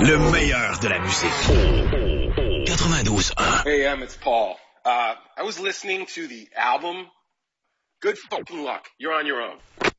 Le meilleur de la musique. 92.1. Hey, it's Paul. I was listening to the album. Good fucking luck. You're on your own.